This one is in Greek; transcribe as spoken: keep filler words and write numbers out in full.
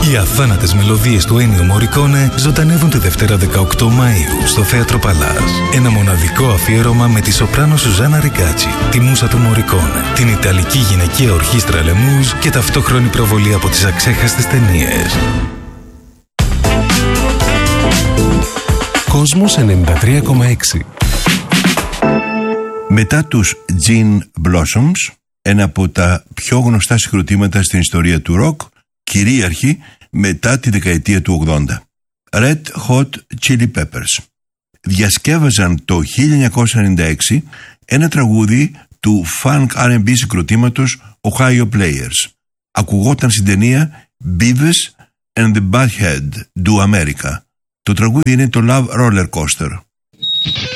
Οι αθάνατες μελωδίες του Ennio Morricone ζωντανεύουν τη Δευτέρα δεκαοκτώ Μαΐου στο Θέατρο Παλάς. Ένα μοναδικό αφιέρωμα με τη σοπράνο Σουζάνα Ριγκάτσι, τη μούσα του Morricone, την Ιταλική γυναικεία ορχήστρα Λεμούζ και ταυτόχρονη προβολή από τις αξέχαστες ταινίες. Κόσμος ενενήντα τρία κόμμα έξι. Μετά τους Gin Blossoms, ένα από τα πιο γνωστά συγκροτήματα στην ιστορία του ροκ, κυρίαρχη μετά τη δεκαετία του ογδόντα. Red Hot Chili Peppers διασκεύαζαν το χίλια εννιακόσια ενενήντα έξι ένα τραγούδι του funk αρ εντ μπι συγκροτήματος Ohio Players. Ακουγόταν στην ταινία Beavis and the Butthead do America. Το τραγούδι είναι το Love Roller Coaster.